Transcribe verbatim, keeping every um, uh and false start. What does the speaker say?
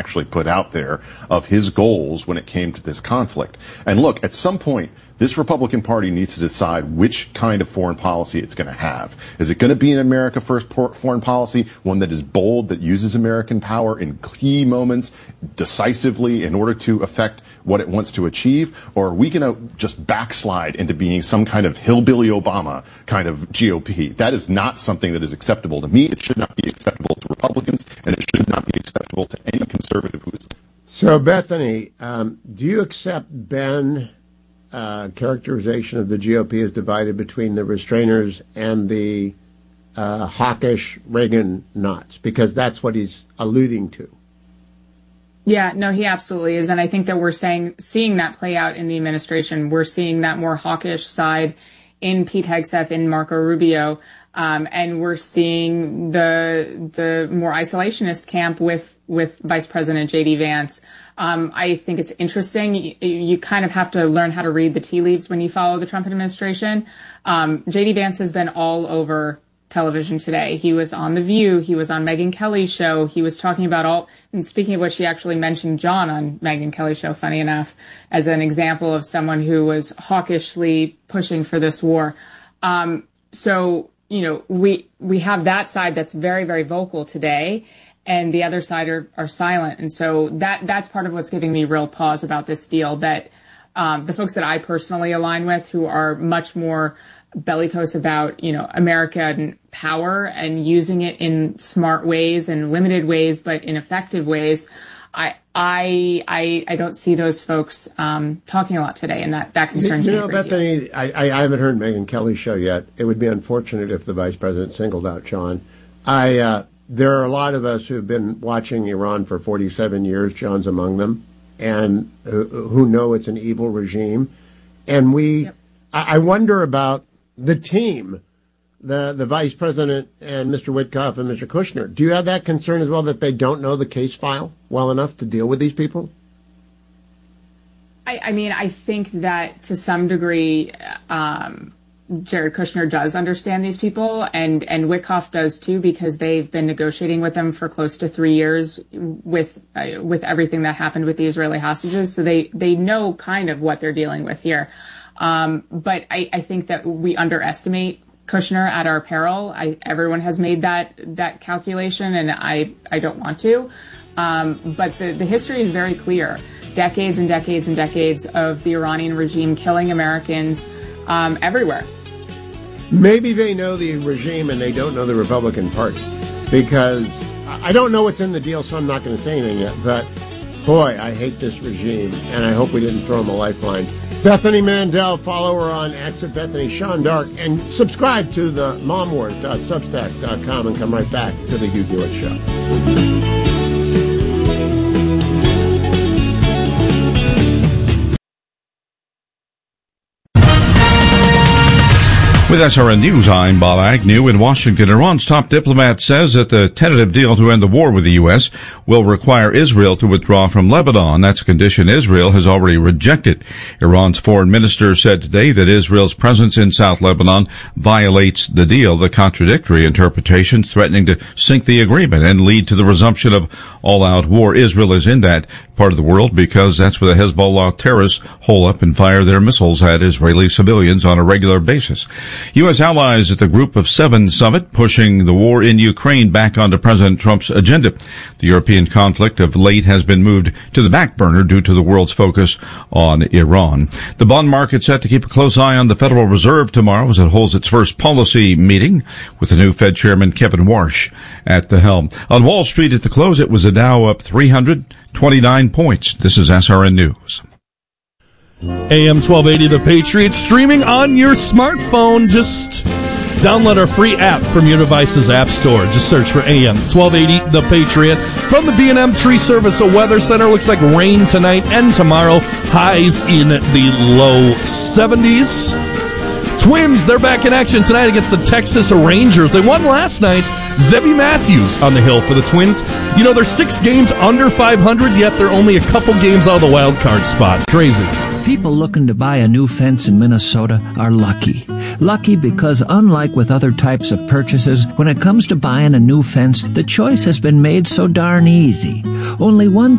actually put out there of his goals when it came to this conflict. And look, at some point, this Republican Party needs to decide which kind of foreign policy it's going to have. Is it going to be an America First foreign policy, one that is bold, that uses American power in key moments decisively in order to affect what it wants to achieve? Or are we going to just backslide into being some kind of hillbilly Obama kind of G O P? That is not something that is acceptable to me. It should not be acceptable to Republicans, and it should not be acceptable to any conservative who is. So, Bethany, um, do you accept Ben? Uh, characterization of the G O P is divided between the restrainers and the uh, hawkish Reagan knots, because that's what he's alluding to. Yeah, no, he absolutely is. And I think that we're saying, seeing that play out in the administration. We're seeing that more hawkish side in Pete Hegseth, in Marco Rubio. Um, and we're seeing the the more isolationist camp with, with Vice President J D Vance. Um, I think it's interesting. You, you kind of have to learn how to read the tea leaves when you follow the Trump administration. Um, J D Vance has been all over television today. He was on The View. He was on Megyn Kelly's show. He was talking about all, and speaking of which, he actually mentioned John on Megyn Kelly's show, funny enough, as an example of someone who was hawkishly pushing for this war. Um, so, you know, we, we have that side that's very, very vocal today, and the other side are, are silent. And so that, that's part of what's giving me real pause about this deal, that, um, the folks that I personally align with, who are much more bellicose about, you know, American power and using it in smart ways and limited ways, but in effective ways, I, I, I, I don't see those folks, um, talking a lot today, and that, that concerns you me. You know, Bethany, I, I haven't heard Megyn Kelly's show yet. It would be unfortunate if the vice president singled out John. I, uh, There are a lot of us who have been watching Iran for forty-seven years, John's among them, and who, who know it's an evil regime. And we, yep. I, I wonder about the team, the the vice president and Mister Witkoff and Mister Kushner. Do you have that concern as well, that they don't know the case file well enough to deal with these people? I, I mean, I think that to some degree, um, Jared Kushner does understand these people, and, and Witkoff does too, because they've been negotiating with them for close to three years with, uh, with everything that happened with the Israeli hostages. So they, they know kind of what they're dealing with here. Um, but I, I think that we underestimate Kushner at our peril. I, everyone has made that, that calculation, and I, I don't want to. Um, but the, the history is very clear. Decades and decades and decades of the Iranian regime killing Americans, um, everywhere. Maybe they know the regime and they don't know the Republican Party, because I don't know what's in the deal, so I'm not going to say anything yet. But, boy, I hate this regime, and I hope we didn't throw them a lifeline. Bethany Mandel, follow her on X at Bethany Sean Dark, and subscribe to the mom wars dot substack dot com and come right back to the Hugh Hewitt Show. With S R N News, I'm Bob Agnew. In Washington, Iran's top diplomat says that the tentative deal to end the war with the U S will require Israel to withdraw from Lebanon. That's a condition Israel has already rejected. Iran's foreign minister said today that Israel's presence in South Lebanon violates the deal, the contradictory interpretations threatening to sink the agreement and lead to the resumption of all-out war. Israel is in that part of the world because that's where the Hezbollah terrorists hole up and fire their missiles at Israeli civilians on a regular basis. U S allies at the Group of Seven summit pushing the war in Ukraine back onto President Trump's agenda. The European conflict of late has been moved to the back burner due to the world's focus on Iran. The bond market set to keep a close eye on the Federal Reserve tomorrow as it holds its first policy meeting with the new Fed Chairman Kevin Warsh at the helm. On Wall Street at the close, it was a Dow up three hundred twenty-nine points. This is S R N News. A M twelve eighty The Patriot, streaming on your smartphone. Just download our free app from your device's app store. Just search for A M twelve eighty The Patriot. From the B and M Tree Service, a weather center. Looks like rain tonight and tomorrow. Highs in the low seventies. Twins, they're back in action tonight against the Texas Rangers. They won last night. Zebby Matthews on the hill for the Twins. You know, they're six games under five hundred, yet they're only a couple games out of the wild card spot. Crazy. People looking to buy a new fence in Minnesota are lucky. Lucky because, unlike with other types of purchases, when it comes to buying a new fence, the choice has been made so darn easy. Only one